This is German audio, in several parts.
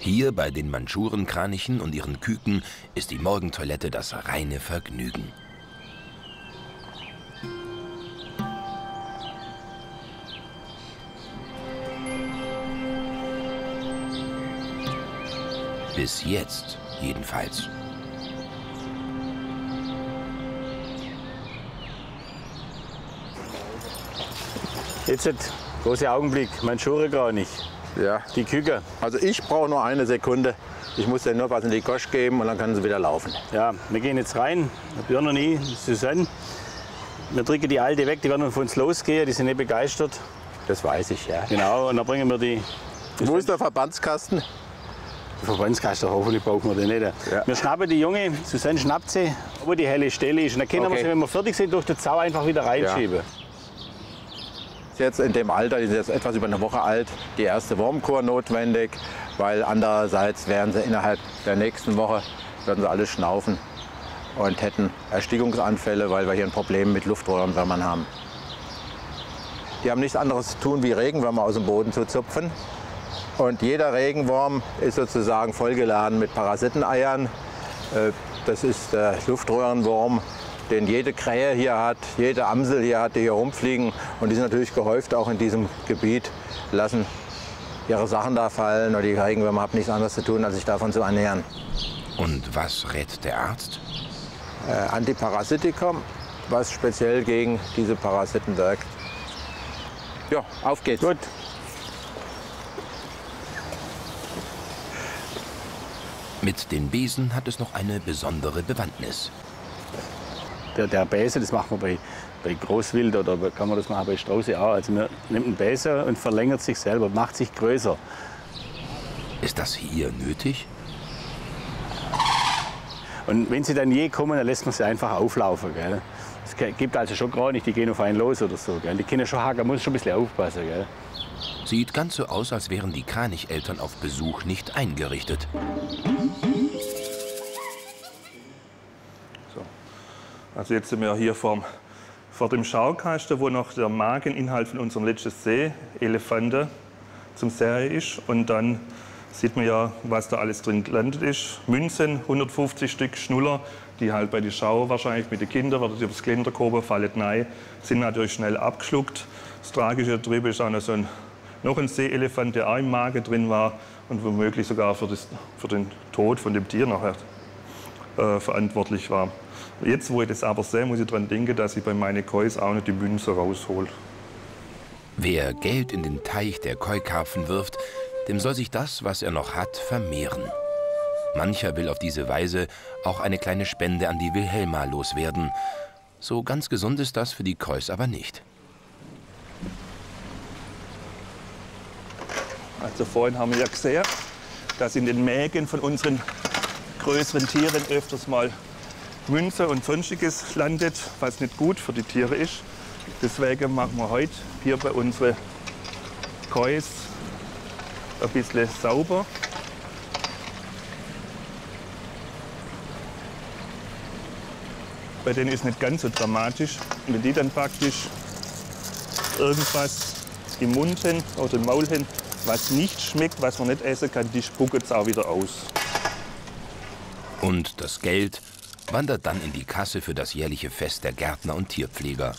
Hier bei den Mandschurenkranichen und ihren Küken ist die Morgentoilette das reine Vergnügen. Bis jetzt jedenfalls. Jetzt der große Augenblick, Mandschurenkranich. Ja. Die Küken. Also ich brauche nur eine Sekunde. Ich muss denen nur was in die Kosch geben und dann können sie wieder laufen. Ja, wir gehen jetzt rein. Björn und ich, Susanne. Wir drücken die Alte weg, die werden von uns losgehen, die sind nicht begeistert. Das weiß ich, ja. Genau, und dann bringen wir die... Wo ist der Verbandskasten? Der Verbandskasten, hoffentlich brauchen wir den nicht. Ja. Wir schnappen die Junge, Susanne schnappt sie, wo die helle Stelle ist. Und dann können wir sie, wenn wir fertig sind, durch den Zaun einfach wieder reinschieben. Ja. Jetzt in dem Alter, die sind jetzt etwas über eine Woche alt, die erste Wurmkur notwendig, weil andererseits wären sie innerhalb der nächsten Woche, würden sie alle schnaufen und hätten Erstickungsanfälle, weil wir hier ein Problem mit Luftröhrenwürmern haben. Die haben nichts anderes zu tun, wie Regenwürmer aus dem Boden zu zupfen. Und jeder Regenwurm ist sozusagen vollgeladen mit Parasiteneiern. Das ist der Luftröhrenwurm, den jede Krähe hier hat, jede Amsel hier hat, die hier rumfliegen. Und die sind natürlich gehäuft auch in diesem Gebiet, lassen ihre Sachen da fallen. Und die Regenwürmer haben nichts anderes zu tun, als sich davon zu ernähren. Und was rät der Arzt? Antiparasitikum, was speziell gegen diese Parasiten wirkt. Ja, auf geht's. Gut. Mit den Besen hat es noch eine besondere Bewandtnis. Der Besen, das machen wir bei Großwild oder kann man das machen bei Strauße auch. Also man nimmt einen Besen und verlängert sich selber, macht sich größer. Ist das hier nötig? Und wenn sie dann je kommen, dann lässt man sie einfach auflaufen. Gell? Es gibt also schon gar nicht, die gehen auf einen los oder so. Gell? Die können schon haken, man muss schon ein bisschen aufpassen. Gell? Sieht ganz so aus, als wären die Kranicheltern auf Besuch nicht eingerichtet. So. Also jetzt sind wir hier vor dem Schaukasten, wo noch der Mageninhalt von unserem letzten Seeelefanten zum Sehen ist. Und dann sieht man ja, was da alles drin gelandet ist. Münzen, 150 Stück Schnuller, die halt bei der Schau wahrscheinlich mit den Kindern, werden übers Geländer gehoben, fallen rein, sind natürlich schnell abgeschluckt. Das Tragische drüber ist auch noch ein Seeelefant, der auch im Magen drin war und womöglich sogar für den Tod von dem Tier nachher verantwortlich war. Jetzt, wo ich das aber sehe, muss ich daran denken, dass ich bei meinen Kois auch nicht die Münze raushole. Wer Geld in den Teich der Keukarpfen wirft, dem soll sich das, was er noch hat, vermehren. Mancher will auf diese Weise auch eine kleine Spende an die Wilhelma loswerden. So ganz gesund ist das für die Kois aber nicht. Also vorhin haben wir ja gesehen, dass in den Mägen von unseren größeren Tieren öfters mal Münze und Sonstiges landet, was nicht gut für die Tiere ist. Deswegen machen wir heute hier bei unseren Kois ein bisschen sauber. Bei denen ist es nicht ganz so dramatisch. Und wenn die dann praktisch irgendwas im Mund haben oder im Maul haben, was nicht schmeckt, was man nicht essen kann, die spucken es auch wieder aus. Und das Geld wandert dann in die Kasse für das jährliche Fest der Gärtner und Tierpfleger.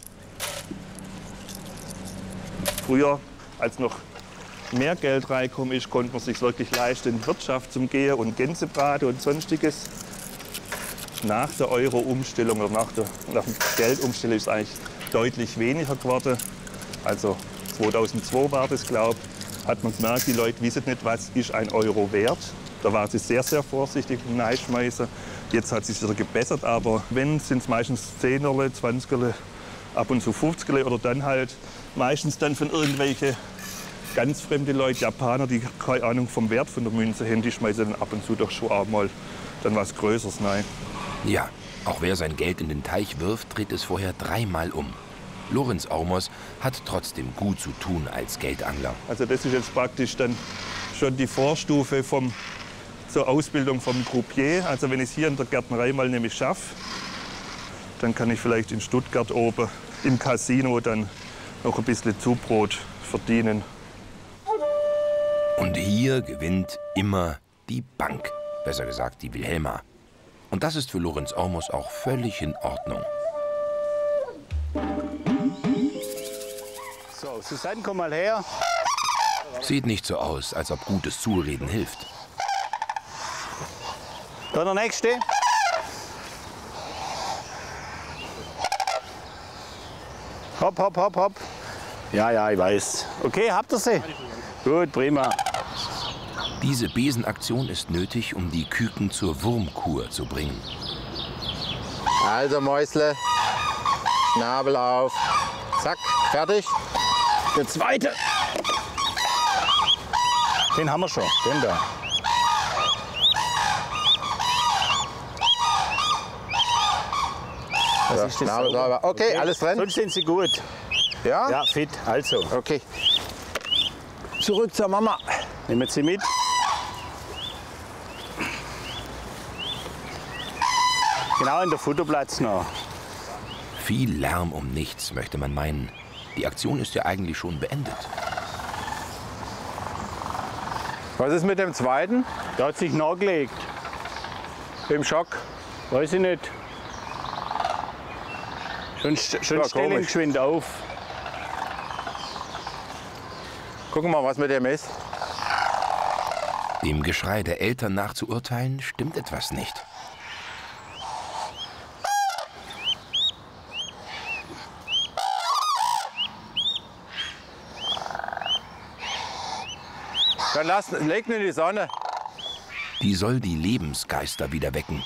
Früher, als noch mehr Geld reingekommen ist, konnte man sich wirklich leisten, in die Wirtschaft zum Gehen und Gänsebraten und Sonstiges. Nach der Euro-Umstellung oder nach der Geldumstellung ist es eigentlich deutlich weniger geworden. Also 2002 war das, glaube ich, hat man gemerkt, die Leute wissen nicht, was ist ein Euro wert. Da waren sie sehr, sehr vorsichtig mit Reinschmeißen. Jetzt hat es sich wieder gebessert, aber wenn, sind es meistens 10er, 20er, ab und zu 50er oder dann halt meistens dann von irgendwelche ganz fremde Leute, Japaner, die keine Ahnung vom Wert von der Münze haben, die schmeißen dann ab und zu doch schon auch mal dann was Größeres rein. Ja, auch wer sein Geld in den Teich wirft, dreht es vorher dreimal um. Lorenz Aumers hat trotzdem gut zu tun als Geldangler. Also das ist jetzt praktisch dann schon die Vorstufe zur Ausbildung vom Croupier. Also wenn ich es hier in der Gärtnerei mal nämlich schaffe, dann kann ich vielleicht in Stuttgart oben im Casino dann noch ein bisschen Zubrot verdienen. Und hier gewinnt immer die Bank, besser gesagt die Wilhelma. Und das ist für Lorenz Ormus auch völlig in Ordnung. So, Susanne, komm mal her. Sieht nicht so aus, als ob gutes Zureden hilft. Da der nächste. Hopp, hopp, hopp, hopp. Ja, ja, ich weiß. Okay, habt ihr sie? Gut, prima. Diese Besenaktion ist nötig, um die Küken zur Wurmkur zu bringen. Also Mäusle, Schnabel auf. Zack, fertig. Der zweite. Den haben wir schon, den da. So, Schnabel sauber. Okay, alles drin? Sonst sind sie gut. Ja? Ja, fit. Also, Okay. Zurück zur Mama. nehmen Sie mit. Genau an der Futterplatz noch. Viel Lärm um nichts, möchte man meinen. Die Aktion ist ja eigentlich schon beendet. Was ist mit dem zweiten? Der hat sich nachgelegt. Im Schock? Weiß ich nicht. Schon Ja, stellen komisch. geschwind auf. Gucken wir mal, was mit dem ist. Dem Geschrei der Eltern nach zu urteilen, stimmt etwas nicht. Dann leg ihn in die Sonne. Die soll die Lebensgeister wieder wecken.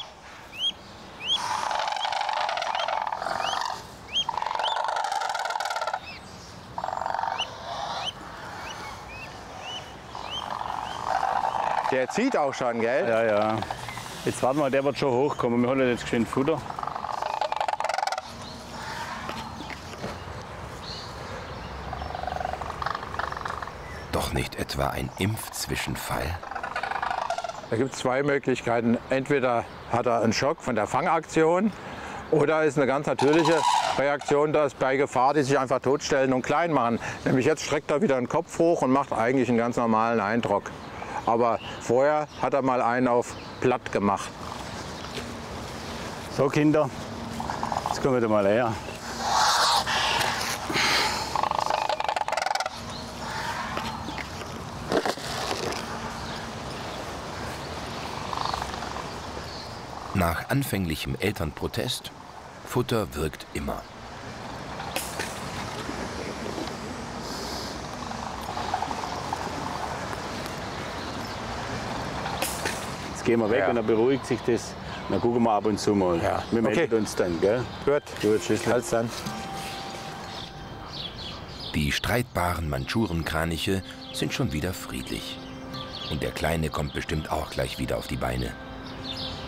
Der zieht auch schon, gell? Ja, ja. Jetzt warten wir, der wird schon hochkommen. Wir holen jetzt geschwind Futter. Doch nicht etwa ein Impfzwischenfall? Da gibt es zwei Möglichkeiten. Entweder hat er einen Schock von der Fangaktion oder ist eine ganz natürliche Reaktion, dass bei Gefahr die sich einfach totstellen und klein machen. Nämlich jetzt streckt er wieder den Kopf hoch und macht eigentlich einen ganz normalen Eindruck. Aber vorher hat er mal einen auf platt gemacht. So, Kinder, jetzt kommen wir mal her. Nach anfänglichem Elternprotest, Futter wirkt immer. Jetzt gehen wir weg Ja. und dann beruhigt sich das. Dann gucken wir ab und zu mal. Ja. Wir melden Okay. uns dann, gell? Gut, Gut, Schüssel. Halt's dann. Die streitbaren Mandschurenkraniche sind schon wieder friedlich. Und der Kleine kommt bestimmt auch gleich wieder auf die Beine.